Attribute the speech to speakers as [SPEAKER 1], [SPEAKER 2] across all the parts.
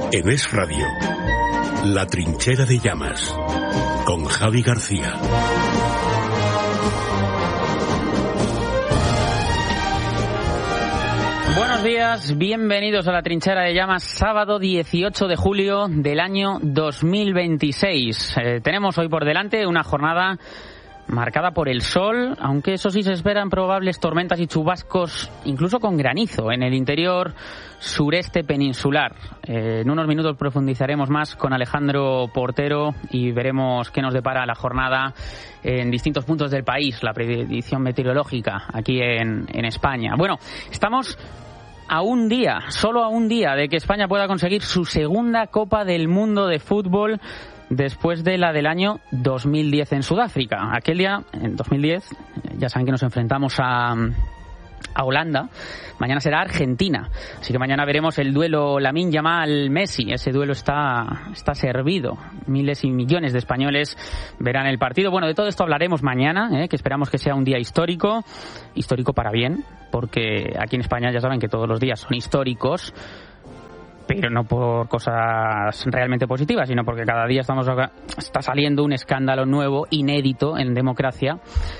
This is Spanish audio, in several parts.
[SPEAKER 1] En Es Radio, La Trinchera de Llamas, con Javi García.
[SPEAKER 2] Buenos días, bienvenidos a La Trinchera de Llamas, sábado 18 de julio del año 2026. Tenemos hoy por delante una jornada marcada por el sol, aunque eso sí se esperan probables tormentas y chubascos, incluso con granizo, en el interior sureste peninsular. En unos minutos profundizaremos más con Alejandro Portero y veremos qué nos depara la jornada en distintos puntos del país, la predicción meteorológica aquí en España. Bueno, estamos a un día, solo a un día de que España pueda conseguir su segunda Copa del Mundo de fútbol después de la del año 2010 en Sudáfrica. Aquel día, en 2010, ya saben que nos enfrentamos a Holanda. Mañana será Argentina. Así que mañana veremos el duelo Lamine Yamal-Messi. Ese duelo está servido. Miles y millones de españoles verán el partido. Bueno, de todo esto hablaremos mañana, que esperamos que sea un día histórico. Histórico para bien, porque aquí en España ya saben que todos los días son históricos, pero no por cosas realmente positivas, sino porque cada día está saliendo un escándalo nuevo, inédito en democracia,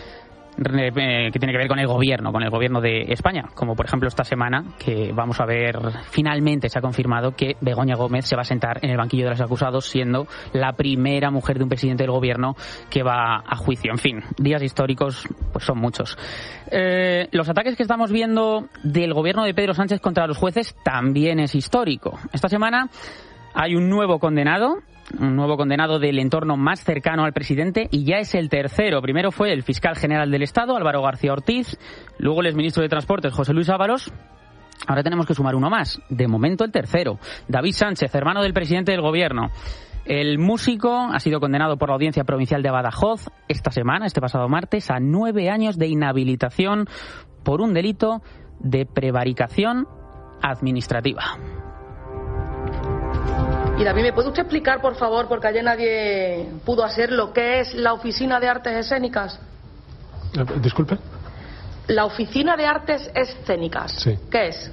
[SPEAKER 2] que tiene que ver con el gobierno de España, como por ejemplo esta semana que vamos a ver, finalmente se ha confirmado que Begoña Gómez se va a sentar en el banquillo de los acusados, siendo la primera mujer de un presidente del gobierno que va a juicio. En fin, días históricos pues son muchos. Los ataques que estamos viendo del gobierno de Pedro Sánchez contra los jueces también es histórico. Esta semana hay un nuevo condenado del entorno más cercano al presidente, y ya es el tercero. Primero fue el fiscal general del Estado, Álvaro García Ortiz, luego el exministro de Transportes, José Luis Ábalos. Ahora tenemos que sumar uno más, de momento el tercero, David Sánchez, hermano del presidente del gobierno. El músico ha sido condenado por la Audiencia Provincial de Badajoz esta semana, este pasado martes, a 9 años de inhabilitación por un delito de prevaricación administrativa.
[SPEAKER 3] Y David, ¿me puede usted explicar, por favor, porque ayer nadie pudo hacer, lo que es la Oficina de Artes Escénicas?
[SPEAKER 4] Disculpe.
[SPEAKER 3] La Oficina de Artes Escénicas.
[SPEAKER 4] Sí.
[SPEAKER 3] ¿Qué es?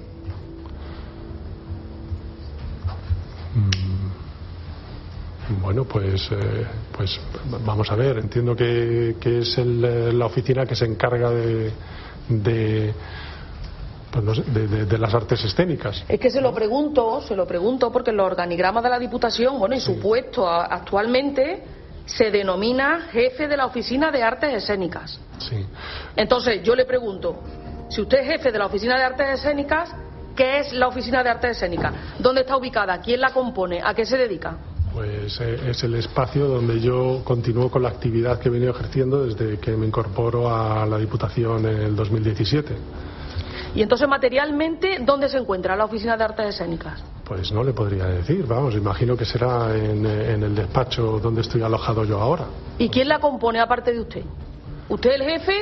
[SPEAKER 4] Bueno, pues vamos a ver. Entiendo que es la oficina que se encarga de las artes escénicas.
[SPEAKER 3] Es que se lo pregunto porque en los organigramas de la Diputación, y su puesto actualmente se denomina jefe de la Oficina de Artes Escénicas.
[SPEAKER 4] Sí.
[SPEAKER 3] Entonces yo le pregunto, si usted es jefe de la Oficina de Artes Escénicas, ¿qué es la Oficina de Artes Escénicas? ¿Dónde está ubicada? ¿Quién la compone? ¿A qué se dedica?
[SPEAKER 4] Pues es el espacio donde yo continúo con la actividad que he venido ejerciendo desde que me incorporo a la Diputación en el 2017.
[SPEAKER 3] Y entonces, materialmente, ¿dónde se encuentra la Oficina de Artes Escénicas? Pues
[SPEAKER 4] no le podría decir, imagino que será en el despacho donde estoy alojado yo ahora.
[SPEAKER 3] ¿Y quién la compone aparte de usted? ¿Usted es el jefe?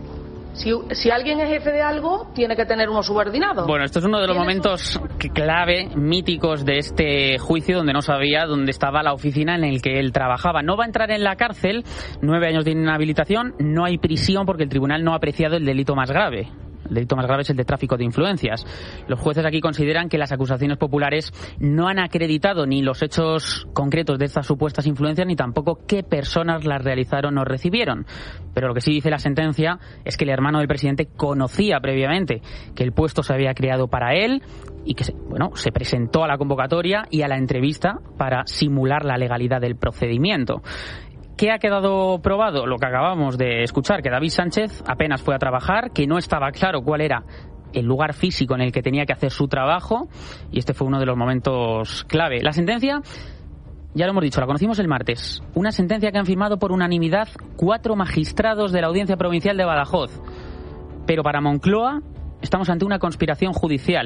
[SPEAKER 3] Si alguien es jefe de algo, tiene que tener unos subordinados.
[SPEAKER 2] Bueno, esto es uno de los momentos clave, míticos de este juicio, donde no sabía dónde estaba la oficina en el que él trabajaba. No va a entrar en la cárcel, 9 años de inhabilitación, no hay prisión porque el tribunal no ha apreciado el delito más grave. El delito más grave es el de tráfico de influencias. Los jueces aquí consideran que las acusaciones populares no han acreditado ni los hechos concretos de estas supuestas influencias, ni tampoco qué personas las realizaron o recibieron. Pero lo que sí dice la sentencia es que el hermano del presidente conocía previamente que el puesto se había creado para él y que se presentó a la convocatoria y a la entrevista para simular la legalidad del procedimiento. ¿Qué ha quedado probado? Lo que acabamos de escuchar, que David Sánchez apenas fue a trabajar, que no estaba claro cuál era el lugar físico en el que tenía que hacer su trabajo, y este fue uno de los momentos clave. La sentencia, ya lo hemos dicho, la conocimos el martes. Una sentencia que han firmado por unanimidad 4 magistrados de la Audiencia Provincial de Badajoz. Pero para Moncloa estamos ante una conspiración judicial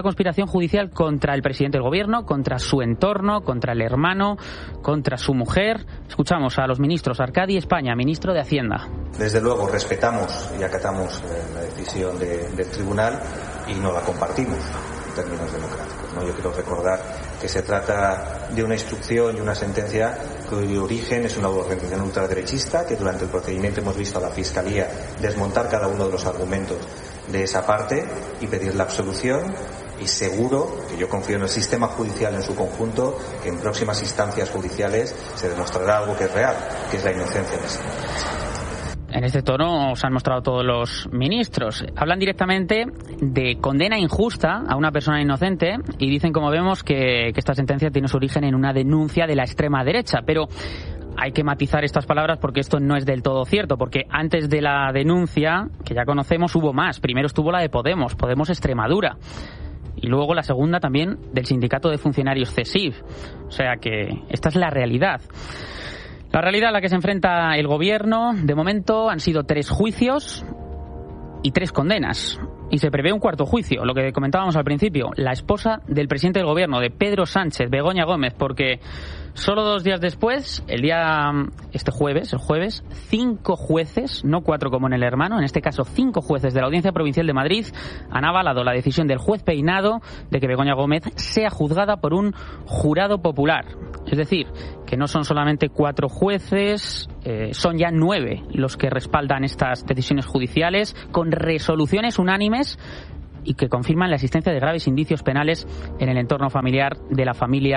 [SPEAKER 2] contra el presidente del gobierno, contra su entorno, contra el hermano, contra su mujer. Escuchamos a los ministros. Arcadi España, ministro de Hacienda.
[SPEAKER 5] Desde luego respetamos y acatamos la decisión del tribunal y no la compartimos en términos democráticos, ¿no? Yo quiero recordar que se trata de una instrucción y una sentencia cuyo origen es una organización ultraderechista, que durante el procedimiento hemos visto a la Fiscalía desmontar cada uno de los argumentos de esa parte y pedir la absolución, y seguro que yo confío en el sistema judicial en su conjunto, que en próximas instancias judiciales se demostrará algo que es real, que es la inocencia del señor.
[SPEAKER 2] En este tono se han mostrado todos los ministros. Hablan directamente de condena injusta a una persona inocente y dicen, como vemos, que esta sentencia tiene su origen en una denuncia de la extrema derecha. Pero hay que matizar estas palabras porque esto no es del todo cierto, porque antes de la denuncia, que ya conocemos, hubo más. Primero estuvo la de Podemos Extremadura. Y luego la segunda también del Sindicato de Funcionarios CESIF. O sea que esta es la realidad. La realidad a la que se enfrenta el gobierno, de momento, han sido 3 juicios y 3 condenas. Y se prevé un cuarto juicio, lo que comentábamos al principio, la esposa del presidente del gobierno, de Pedro Sánchez, Begoña Gómez, porque solo 2 días después, el jueves, 5 jueces, no 4 como en El Hermano, en este caso 5 jueces de la Audiencia Provincial de Madrid han avalado la decisión del juez Peinado de que Begoña Gómez sea juzgada por un jurado popular. Es decir, que no son solamente 4 jueces, son ya 9 los que respaldan estas decisiones judiciales con resoluciones unánimes y que confirman la existencia de graves indicios penales en el entorno familiar de la familia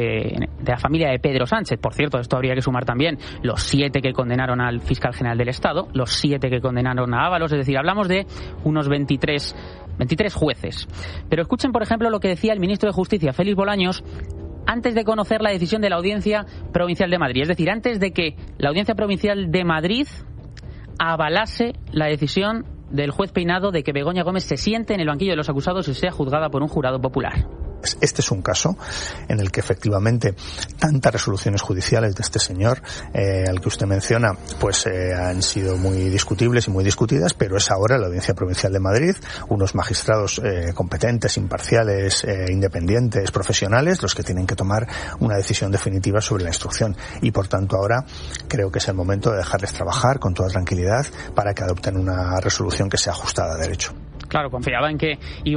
[SPEAKER 2] de Pedro Sánchez. Por cierto, esto habría que sumar también los 7 que condenaron al fiscal general del Estado, los 7 que condenaron a Ábalos, es decir, hablamos de unos 23 jueces. Pero escuchen, por ejemplo, lo que decía el ministro de Justicia, Félix Bolaños, antes de conocer la decisión de la Audiencia Provincial de Madrid. Es decir, antes de que la Audiencia Provincial de Madrid avalase la decisión del juez Peinado de que Begoña Gómez se siente en el banquillo de los acusados y sea juzgada por un jurado popular.
[SPEAKER 6] Este es un caso en el que efectivamente tantas resoluciones judiciales de este señor al que usted menciona pues han sido muy discutibles y muy discutidas, pero es ahora la Audiencia Provincial de Madrid, unos magistrados competentes, imparciales, independientes, profesionales, los que tienen que tomar una decisión definitiva sobre la instrucción, y por tanto ahora creo que es el momento de dejarles trabajar con toda tranquilidad para que adopten una resolución que sea ajustada a derecho.
[SPEAKER 2] Claro, confiaba en que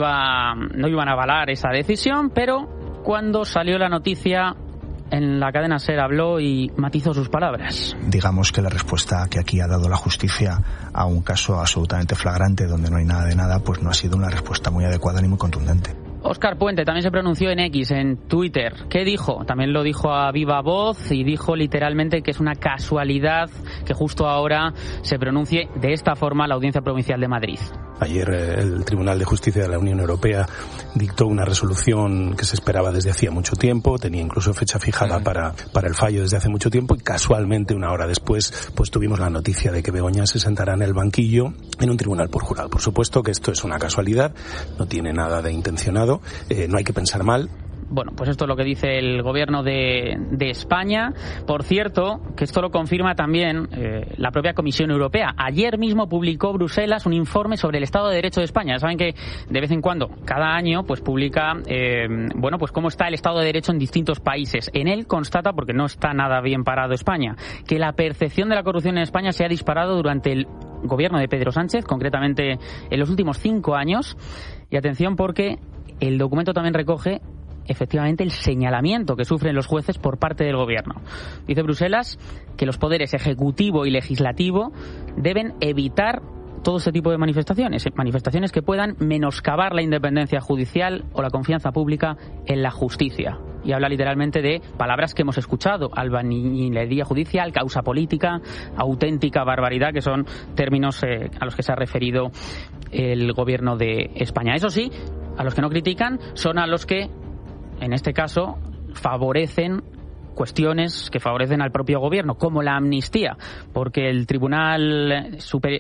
[SPEAKER 2] no iban a avalar esa decisión, pero cuando salió la noticia, en la cadena SER habló y matizó sus palabras.
[SPEAKER 6] Digamos que la respuesta que aquí ha dado la justicia a un caso absolutamente flagrante donde no hay nada de nada, pues no ha sido una respuesta muy adecuada ni muy contundente.
[SPEAKER 2] Óscar Puente también se pronunció en X, en Twitter. ¿Qué dijo? También lo dijo a viva voz y dijo literalmente que es una casualidad que justo ahora se pronuncie de esta forma la Audiencia Provincial de Madrid.
[SPEAKER 7] Ayer el Tribunal de Justicia de la Unión Europea dictó una resolución que se esperaba desde hacía mucho tiempo, tenía incluso fecha fijada para el fallo desde hace mucho tiempo, y casualmente una hora después pues tuvimos la noticia de que Begoña se sentará en el banquillo en un tribunal por jurado. Por supuesto que esto es una casualidad, no tiene nada de intencionado, no hay que pensar mal.
[SPEAKER 2] Bueno, pues esto es lo que dice el gobierno de España. Por cierto, que esto lo confirma también la propia Comisión Europea. Ayer mismo publicó Bruselas un informe sobre el Estado de Derecho de España. Saben que de vez en cuando, cada año, pues publica, pues cómo está el Estado de Derecho en distintos países. En él constata, porque no está nada bien parado España, que la percepción de la corrupción en España se ha disparado durante el gobierno de Pedro Sánchez, concretamente en los últimos 5 años. Y atención, porque el documento también recoge efectivamente el señalamiento que sufren los jueces por parte del gobierno. Dice Bruselas que los poderes ejecutivo y legislativo deben evitar todo este tipo de manifestaciones que puedan menoscabar la independencia judicial o la confianza pública en la justicia. Y habla literalmente de palabras que hemos escuchado: albañilería judicial, causa política, auténtica barbaridad, que son términos a los que se ha referido el gobierno de España. Eso sí, a los que no critican son a los que, en este caso, favorecen cuestiones que favorecen al propio gobierno, como la amnistía, porque el Tribunal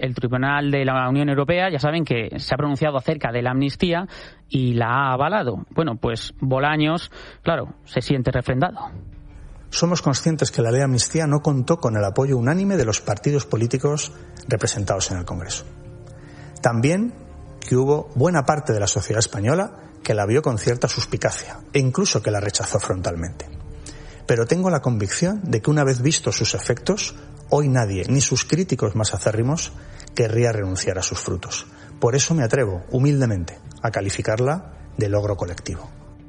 [SPEAKER 2] de la Unión Europea, ya saben que se ha pronunciado acerca de la amnistía y la ha avalado. Bueno, pues Bolaños, claro, se siente refrendado.
[SPEAKER 6] Somos conscientes que la ley de amnistía no contó con el apoyo unánime de los partidos políticos representados en el Congreso. También que hubo buena parte de la sociedad española que la vio con cierta suspicacia e incluso que la rechazó frontalmente. Pero tengo la convicción de que una vez vistos sus efectos, hoy nadie, ni sus críticos más acérrimos, querría renunciar a sus frutos. Por eso me atrevo, humildemente, a calificarla de logro colectivo.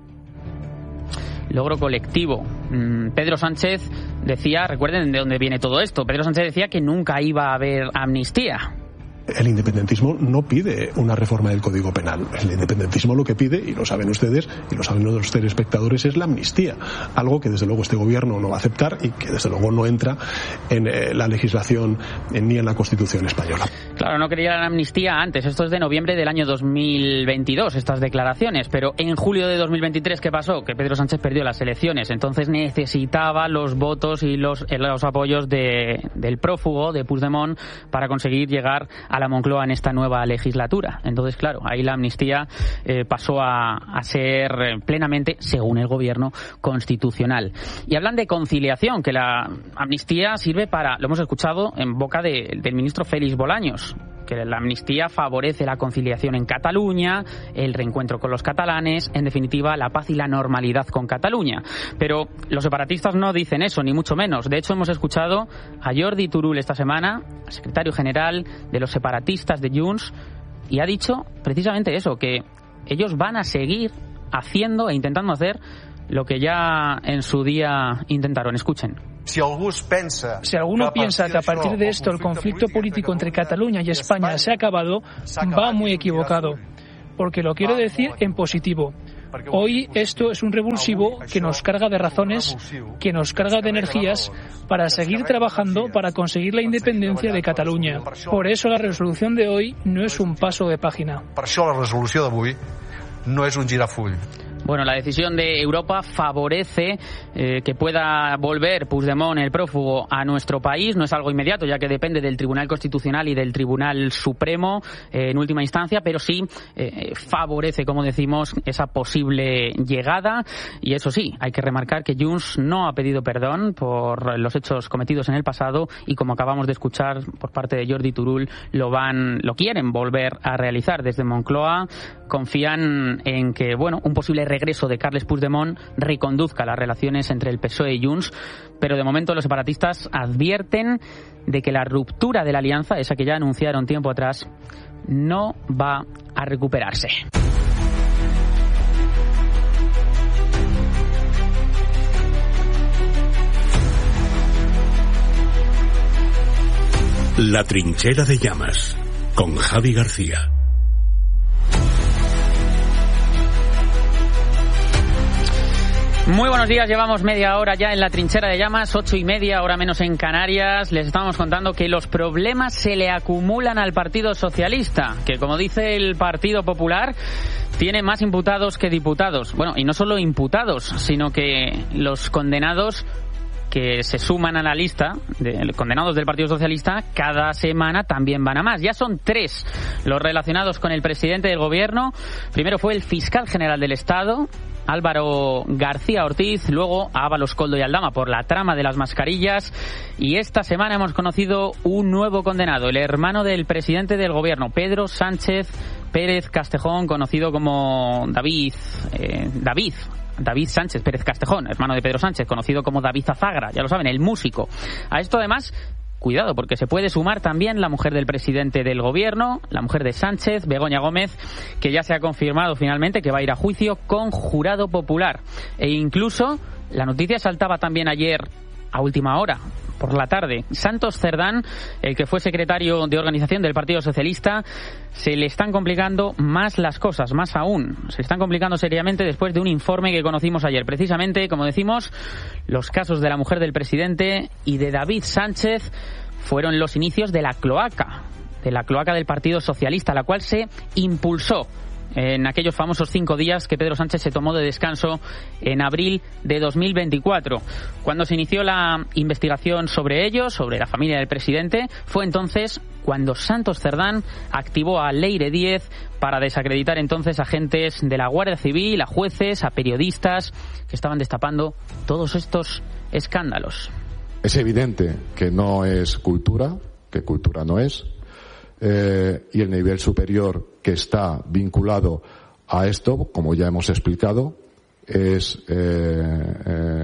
[SPEAKER 2] Logro colectivo. Pedro Sánchez decía, recuerden de dónde viene todo esto, Pedro Sánchez decía que nunca iba a haber amnistía.
[SPEAKER 4] El independentismo no pide una reforma del Código Penal. El independentismo lo que pide, y lo saben ustedes, y lo saben los telespectadores, es la amnistía. Algo que desde luego este gobierno no va a aceptar y que desde luego no entra en la legislación ni en la Constitución española.
[SPEAKER 2] Claro, no quería la amnistía antes. Esto es de noviembre del año 2022, estas declaraciones. Pero en julio de 2023, ¿qué pasó? Que Pedro Sánchez perdió las elecciones. Entonces necesitaba los votos y los apoyos del prófugo, de Puigdemont, para conseguir llegar a la Moncloa en esta nueva legislatura. Entonces, claro, ahí la amnistía pasó a ser plenamente, según el gobierno, constitucional. Y hablan de conciliación, que la amnistía sirve para, lo hemos escuchado en boca del ministro Félix Bolaños, que la amnistía favorece la conciliación en Cataluña, el reencuentro con los catalanes, en definitiva, la paz y la normalidad con Cataluña. Pero los separatistas no dicen eso, ni mucho menos. De hecho, hemos escuchado a Jordi Turull esta semana, secretario general de los separatistas de Junts, y ha dicho precisamente eso, que ellos van a seguir haciendo e intentando hacer lo que ya en su día intentaron. Escuchen.
[SPEAKER 8] Si alguno piensa que a partir de esto el conflicto político entre Cataluña y España se ha acabado, va muy equivocado, porque lo quiero decir en positivo. Hoy esto es un revulsivo que nos carga de razones, que nos carga de energías para seguir trabajando para conseguir la independencia de Cataluña. Por eso la resolución de hoy no es un paso de página.
[SPEAKER 9] Per això la resolució d'avui no és un girafull.
[SPEAKER 2] Bueno, la decisión de Europa favorece que pueda volver Puigdemont, el prófugo, a nuestro país. No es algo inmediato, ya que depende del Tribunal Constitucional y del Tribunal Supremo en última instancia, pero sí favorece, como decimos, esa posible llegada. Y eso sí, hay que remarcar que Junts no ha pedido perdón por los hechos cometidos en el pasado y, como acabamos de escuchar por parte de Jordi Turull, lo quieren volver a realizar desde Moncloa. Confían en que, un posible regreso de Carles Puigdemont reconduzca las relaciones entre el PSOE y Junts, pero de momento los separatistas advierten de que la ruptura de la alianza, esa que ya anunciaron tiempo atrás, no va a recuperarse.
[SPEAKER 1] La trinchera de llamas, con Javi García.
[SPEAKER 2] Muy buenos días, llevamos media hora ya en la trinchera de llamas, 8:30, hora menos en Canarias. Les estamos contando que los problemas se le acumulan al Partido Socialista, que, como dice el Partido Popular, tiene más imputados que diputados. Bueno, y no solo imputados, sino que los condenados que se suman a la lista de condenados del Partido Socialista cada semana también van a más. Ya son 3 los relacionados con el presidente del Gobierno. Primero fue el fiscal general del Estado, Álvaro García Ortiz, luego a Ábalos, Koldo y Aldama por la trama de las mascarillas, y esta semana hemos conocido un nuevo condenado, el hermano del presidente del Gobierno, Pedro Sánchez Pérez Castejón, conocido como David Sánchez Pérez Castejón, hermano de Pedro Sánchez, conocido como David Azagra, ya lo saben, el músico. A esto, además, cuidado, porque se puede sumar también la mujer del presidente del Gobierno, la mujer de Sánchez, Begoña Gómez, que ya se ha confirmado finalmente que va a ir a juicio con jurado popular. E incluso la noticia saltaba también ayer a última hora, por la tarde. Santos Cerdán, el que fue secretario de organización del Partido Socialista, se le están complicando más las cosas, más aún. Se le están complicando seriamente después de un informe que conocimos ayer. Precisamente, como decimos, los casos de la mujer del presidente y de David Sánchez fueron los inicios de la cloaca del Partido Socialista, la cual se impulsó en aquellos famosos 5 días que Pedro Sánchez se tomó de descanso en abril de 2024. Cuando se inició la investigación sobre ellos, sobre la familia del presidente, fue entonces cuando Santos Cerdán activó a Leire Díez para desacreditar entonces a agentes de la Guardia Civil, a jueces, a periodistas que estaban destapando todos estos escándalos.
[SPEAKER 10] Es evidente que no es cultura, que cultura no es, y el nivel superior que está vinculado a esto, como ya hemos explicado,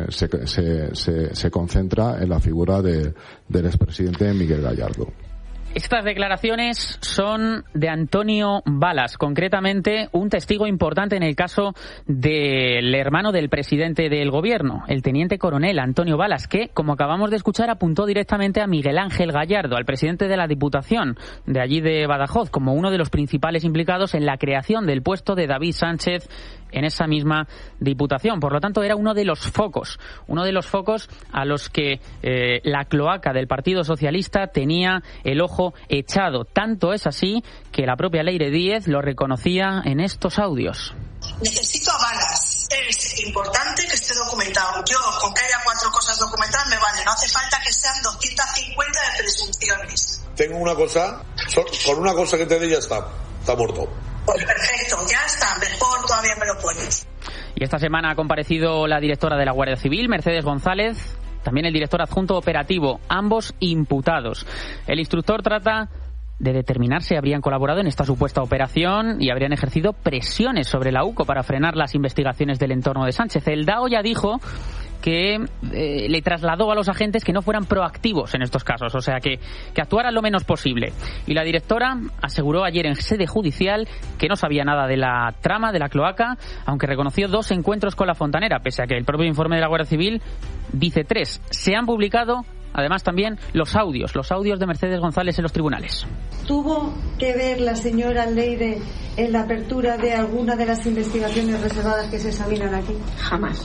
[SPEAKER 10] se concentra en la figura del expresidente Miguel Gallardo.
[SPEAKER 2] Estas declaraciones son de Antonio Balas, concretamente un testigo importante en el caso del hermano del presidente del gobierno, el teniente coronel Antonio Balas, que, como acabamos de escuchar, apuntó directamente a Miguel Ángel Gallardo, al presidente de la Diputación de allí de Badajoz, como uno de los principales implicados en la creación del puesto de David Sánchez en esa misma Diputación. Por lo tanto, era uno de los focos a los que la cloaca del Partido Socialista tenía el ojo echado. Tanto es así que la propia Leire Díez lo reconocía en estos audios.
[SPEAKER 11] Necesito a Balas. Es importante que esté documentado. Yo, con que haya 4 cosas documentadas, me vale. No hace falta que sean 250 de presunciones.
[SPEAKER 12] Tengo una cosa, con una cosa que te dé ya está muerto.
[SPEAKER 11] Pues perfecto, ya está, mejor todavía me lo pones.
[SPEAKER 2] Y esta semana ha comparecido la directora de la Guardia Civil, Mercedes González, también el director adjunto operativo, ambos imputados. El instructor trata de determinar si habrían colaborado en esta supuesta operación y habrían ejercido presiones sobre la UCO para frenar las investigaciones del entorno de Sánchez. El DAO ya dijo que le trasladó a los agentes que no fueran proactivos en estos casos, o sea, que actuaran lo menos posible. Y la directora aseguró ayer en sede judicial que no sabía nada de la trama de la cloaca, aunque reconoció 2 encuentros con la fontanera, pese a que el propio informe de la Guardia Civil dice 3. Se han publicado además también los audios de Mercedes González en los tribunales.
[SPEAKER 13] ¿Tuvo que ver la señora Leire en la apertura de alguna de las investigaciones reservadas que se examinan aquí?
[SPEAKER 14] Jamás.